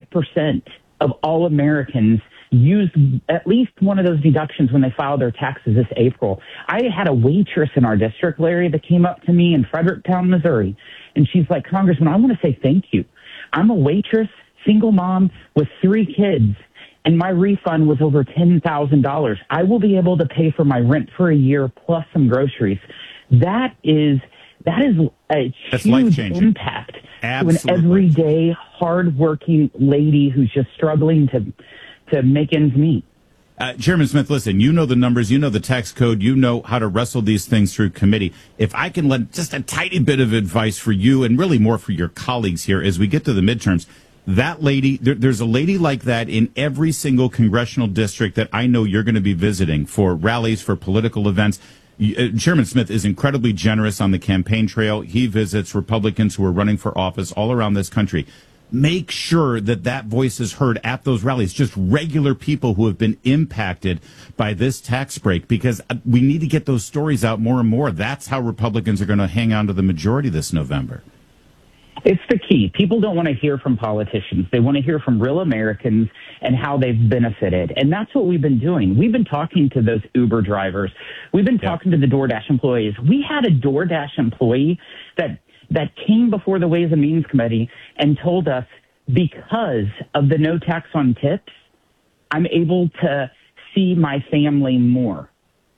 5% of all Americans used at least one of those deductions when they filed their taxes this April. I had a waitress in our district, Larry, that came up to me in Fredericktown, Missouri, and she's like, Congressman, I want to say thank you. I'm a waitress, single mom with 3 kids, and my refund was over $10,000. I will be able to pay for my rent for a year plus some groceries. That is a huge impact to an everyday, hardworking lady who's just struggling to make ends meet. Chairman Smith, listen, you know the numbers, you know the tax code, you know how to wrestle these things through committee. If I can lend just a tiny bit of advice for you and really more for your colleagues here as we get to the midterms, that lady, there's a lady like that in every single congressional district that I know you're going to be visiting for rallies, for political events. Chairman Smith is incredibly generous on the campaign trail. He visits Republicans who are running for office all around this country. Make sure that voice is heard at those rallies, just regular people who have been impacted by this tax break, because we need to get those stories out more and more. That's how Republicans are going to hang on to the majority this November. It's the key. People don't want to hear from politicians. They want to hear from real Americans and how they've benefited. And that's what we've been doing. We've been talking to those Uber drivers. We've been talking to the DoorDash employees. We had a DoorDash employee that came before the Ways and Means Committee and told us, because of the no tax on tips, I'm able to see my family more.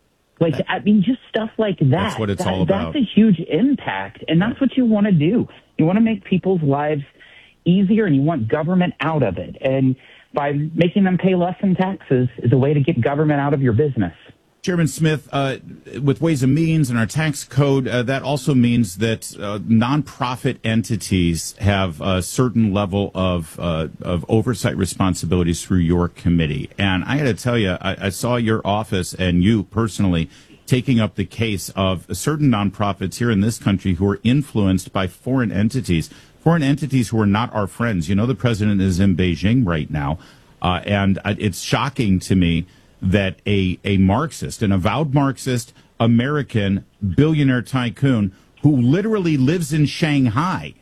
Just stuff like that. That's what it's all about. That's a huge impact, and that's what you want to do. You want to make people's lives easier, and you want government out of it. And by making them pay less in taxes is a way to get government out of your business. Chairman Smith, with Ways and Means and our tax code, that also means that nonprofit entities have a certain level of oversight responsibilities through your committee. And I got to tell you, I saw your office and you personally taking up the case of certain nonprofits here in this country who are influenced by foreign entities who are not our friends. You know, the president is in Beijing right now, and it's shocking to me that a Marxist, an avowed Marxist American billionaire tycoon who literally lives in Shanghai,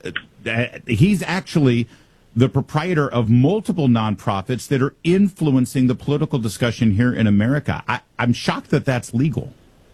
he's actually the proprietor of multiple nonprofits that are influencing the political discussion here in America. I'm shocked that that's legal.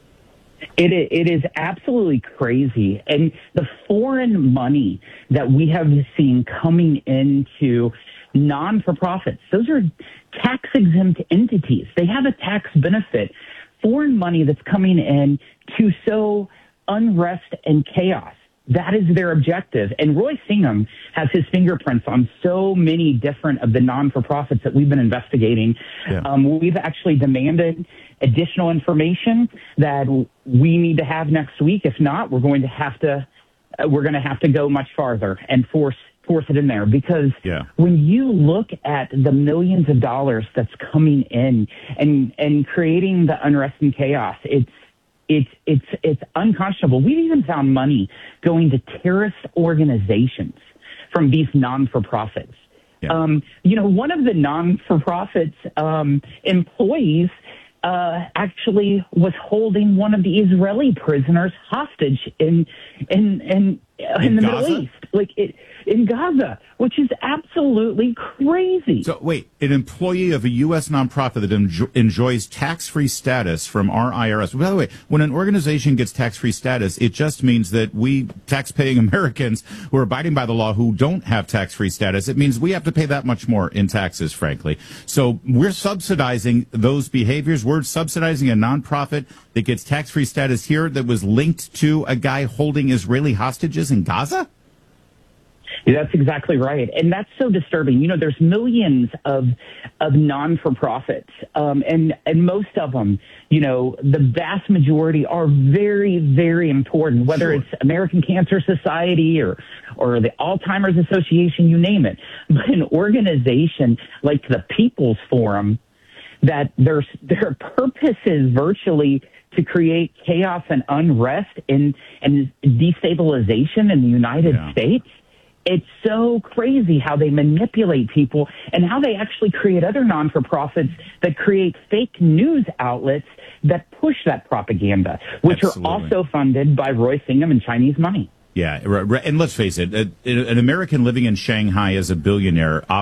It is absolutely crazy. And the foreign money that we have seen coming into non-for-profits, those are tax-exempt entities. They have a tax benefit. Foreign money that's coming in to sow unrest and chaos. That is their objective. And Roy Singham has his fingerprints on so many different of the non-for-profits that we've been investigating. Yeah. We've actually demanded additional information that we need to have next week. If not, we're going to have to go much farther and force it in there, because when you look at the millions of dollars that's coming in and creating the unrest and chaos, it's unconscionable. We've even found money going to terrorist organizations from these non-for-profits. Yeah. One of the non-for-profits employees actually was holding one of the Israeli prisoners hostage in the Middle East, in Gaza, which is absolutely crazy. So wait, an employee of a U.S. nonprofit that enjoys tax-free status from our IRS. By the way, when an organization gets tax-free status, it just means that we tax-paying Americans who are abiding by the law who don't have tax-free status, it means we have to pay that much more in taxes, frankly. So we're subsidizing those behaviors. We're subsidizing a nonprofit that gets tax-free status here that was linked to a guy holding Israeli hostages in Gaza? That's exactly right. And that's so disturbing. There's millions of non-for-profits, and most of them, the vast majority are very, very important, whether it's American Cancer Society or the Alzheimer's Association, you name it. But an organization like the People's Forum, that their purpose is virtually to create chaos and unrest and destabilization in the United States. It's so crazy how they manipulate people and how they actually create other non-for-profits that create fake news outlets that push that propaganda, which are also funded by Roy Singham and Chinese money. Yeah, and let's face it, an American living in Shanghai as a billionaire